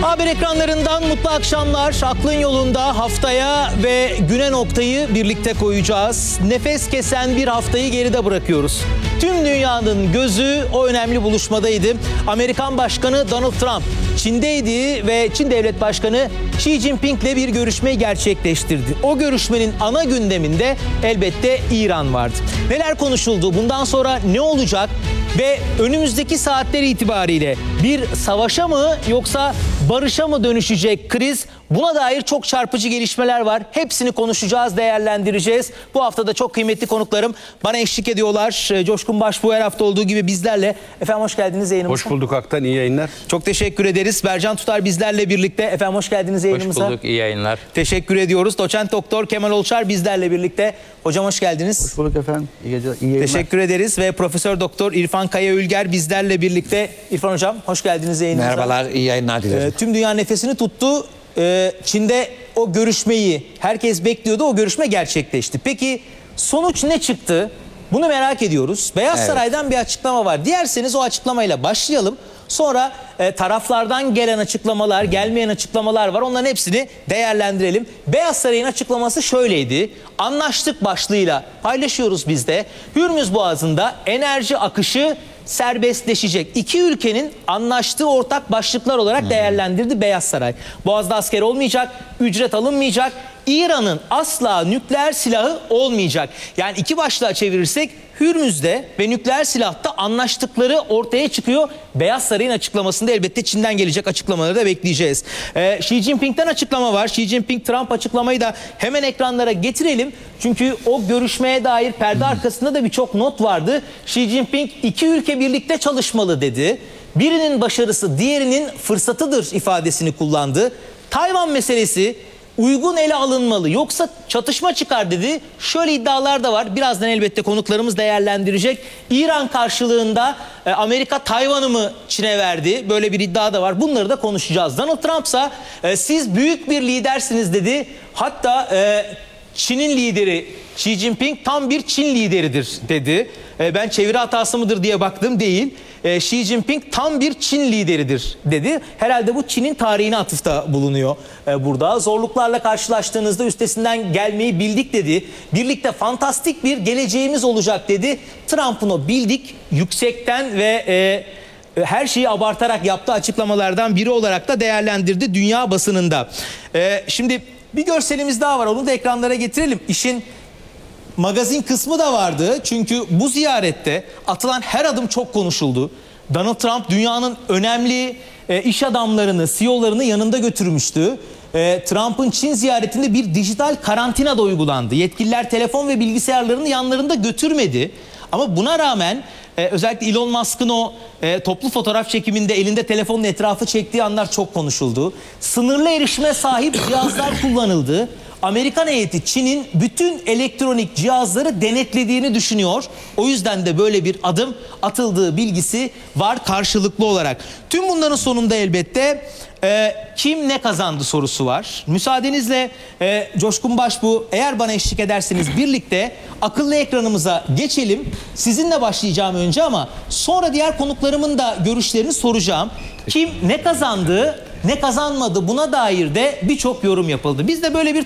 Haber ekranlarından mutlu akşamlar. Aklın yolunda haftaya ve güne noktayı birlikte koyacağız. Nefes kesen bir haftayı geride bırakıyoruz. Tüm dünyanın gözü o önemli buluşmadaydı. Amerikan Başkanı Donald Trump Çin'deydi ve Çin Devlet Başkanı Xi Jinping ile bir görüşmeyi gerçekleştirdi. O görüşmenin ana gündeminde elbette İran vardı. Neler konuşuldu? Bundan sonra ne olacak? Ve önümüzdeki saatler itibariyle bir savaşa mı yoksa barışa mı dönüşecek kriz? Buna dair çok çarpıcı gelişmeler var. Hepsini konuşacağız, değerlendireceğiz. Bu hafta da çok kıymetli konuklarım bana eşlik ediyorlar. Coşkun Başbuğ her hafta olduğu gibi bizlerle. Efendim hoş geldiniz yayınımıza. Hoş bulduk Aktan, iyi yayınlar. Çok teşekkür ederiz. Bercan Tutar bizlerle birlikte. Efendim hoş geldiniz yayınımıza. Hoş bulduk, iyi yayınlar. Teşekkür ediyoruz. Doçent Doktor Kemal Olçar bizlerle birlikte. Hocam hoş geldiniz. Hoş bulduk efendim, iyi geceler, iyi yayınlar. Teşekkür ederiz ve Profesör Doktor İrfan Kaya Ülger bizlerle birlikte. İrfan hocam hoş geldiniz yayınımıza. Merhabalar, iyi yayınlar dilerim. Tüm dünya nefesini tuttu. Çin'de o görüşmeyi herkes bekliyordu. O görüşme gerçekleşti. Peki sonuç ne çıktı? Bunu merak ediyoruz. Beyaz Saray'dan bir açıklama var. Dilerseniz o açıklamayla başlayalım. Sonra taraflardan gelen açıklamalar, gelmeyen açıklamalar var. Onların hepsini değerlendirelim. Beyaz Saray'ın açıklaması şöyleydi. Anlaştık başlığıyla paylaşıyoruz biz de. Hürmüz Boğazı'nda enerji akışı serbestleşecek. İki ülkenin anlaştığı ortak başlıklar olarak değerlendirdi Beyaz Saray. Boğaz'da asker olmayacak, ücret alınmayacak, İran'ın asla nükleer silahı olmayacak. Yani iki başlığa çevirirsek Hürmüz'de ve nükleer silahta anlaştıkları ortaya çıkıyor. Beyaz Saray'ın açıklamasında elbette Çin'den gelecek açıklamaları da bekleyeceğiz. Xi Jinping'den açıklama var. Xi Jinping Trump açıklamayı da hemen ekranlara getirelim. Çünkü o görüşmeye dair perde arkasında da birçok not vardı. Xi Jinping iki ülke birlikte çalışmalı dedi. Birinin başarısı diğerinin fırsatıdır ifadesini kullandı. Tayvan meselesi uygun ele alınmalı yoksa çatışma çıkar dedi. Şöyle iddialar da var. Birazdan elbette konuklarımız değerlendirecek. İran karşılığında Amerika Tayvan'ı mı Çin'e verdi? Böyle bir iddia da var. Bunları da konuşacağız. Donald Trump ise siz büyük bir lidersiniz dedi. Hatta Çin'in lideri Xi Jinping tam bir Çin lideridir dedi. Ben çeviri hatası mıdır diye baktım, değil. Xi Jinping tam bir Çin lideridir dedi. Herhalde bu Çin'in tarihine atıfta bulunuyor burada. Zorluklarla karşılaştığınızda üstesinden gelmeyi bildik dedi. Birlikte fantastik bir geleceğimiz olacak dedi. Trump'ın o bildik yüksekten ve her şeyi abartarak yaptığı açıklamalardan biri olarak da değerlendirdi dünya basınında. Şimdi bir görselimiz daha var. Onu da ekranlara getirelim. İşin magazin kısmı da vardı. Çünkü bu ziyarette atılan her adım çok konuşuldu. Donald Trump dünyanın önemli iş adamlarını, CEO'larını yanında götürmüştü. Trump'ın Çin ziyaretinde bir dijital karantina da uygulandı. Yetkililer telefon ve bilgisayarlarını yanlarında götürmedi. Ama buna rağmen özellikle Elon Musk'ın o toplu fotoğraf çekiminde elinde telefonun etrafı çektiği anlar çok konuşuldu. Sınırlı erişime sahip cihazlar kullanıldı. Amerikan heyeti Çin'in bütün elektronik cihazları denetlediğini düşünüyor. O yüzden de böyle bir adım atıldığı bilgisi var karşılıklı olarak. Tüm bunların sonunda elbette kim ne kazandı sorusu var. Müsaadenizle Coşkun Başbuğ, eğer bana eşlik ederseniz birlikte akıllı ekranımıza geçelim. Sizinle başlayacağım önce ama sonra diğer konuklarımın da görüşlerini soracağım. Kim ne kazandı, ne kazanmadı, buna dair de birçok yorum yapıldı. Biz de böyle bir